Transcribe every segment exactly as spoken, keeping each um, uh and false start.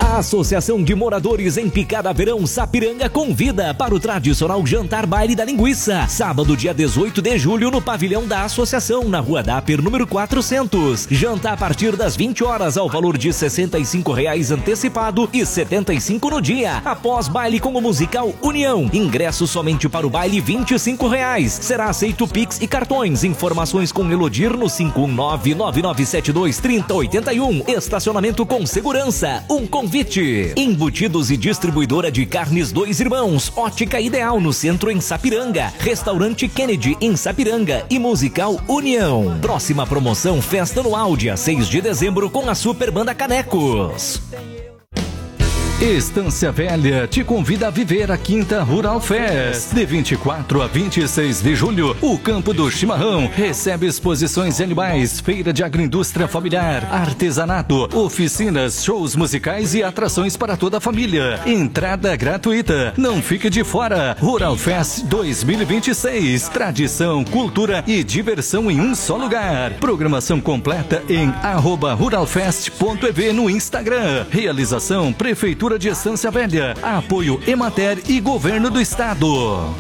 A Associação de Moradores em Picada Verão Sapiranga convida para o tradicional jantar baile da linguiça, sábado dia dezoito de julho no pavilhão da associação, na Rua Dapper, número quatrocentos. Jantar a partir das vinte horas ao valor de sessenta e cinco reais antecipado e setenta e cinco no dia. Após baile com o musical União, ingresso somente para o baile vinte e cinco reais. Será aceito Pix e cartões. Informações com Elodir no cinco um nove, nove nove sete dois, três zero oito um. Estacionamento com segurança. Um convite. Embutidos e distribuidora de carnes Dois Irmãos. Ótica Ideal no centro em Sapiranga. Restaurante Kennedy em Sapiranga e musical União. Próxima promoção Festa Anual dia seis de dezembro com a Super Banda Canecos. Estância Velha te convida a viver a Quinta Rural Fest. De vinte e quatro a vinte e seis de julho, o Campo do Chimarrão recebe exposições de animais, feira de agroindústria familiar, artesanato, oficinas, shows musicais e atrações para toda a família. Entrada gratuita. Não fique de fora. Rural Fest dois mil e vinte e seis. Tradição, cultura e diversão em um só lugar. Programação completa em arroba ruralfest ponto e v no Instagram. Realização Prefeitura de Estância Velha. Apoio Emater e Governo do Estado.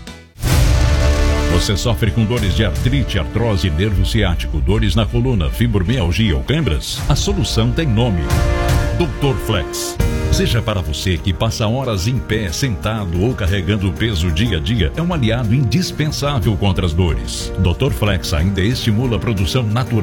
Você sofre com dores de artrite, artrose, nervo ciático, dores na coluna, fibromialgia ou câimbras? A solução tem nome: doutor Flex. Seja para você que passa horas em pé, sentado ou carregando peso dia a dia, é um aliado indispensável contra as dores. doutor Flex ainda estimula a produção natural